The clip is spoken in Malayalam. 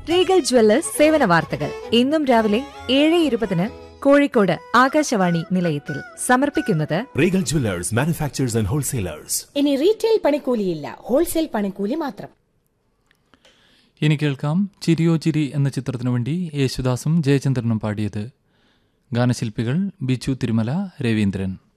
റീഗൽ ജ്വല്ലേഴ്സ് സേവന വാർത്തകൾ ഇന്നും രാവിലെ 7:20 കോഴിക്കോട് ആകാശവാണി നിലയത്തിൽ സമർപ്പിക്കുന്നത് Regal Jewellers manufacturers and wholesalers. ഇനി റീറ്റെയിൽ പണിക്കൂലിയില്ല, ഹോൾസെയിൽ പണിക്കൂലി മാത്രം. ഇനി കേൾക്കാം ചിരിയോ ചിരി എന്ന ചിത്രത്തിനു വേണ്ടി യേശുദാസും ജയചന്ദ്രനും പാടിയത്. ഗാനശില്പികൾ ബിച്ചു തിരുമല, രവീന്ദ്രൻ.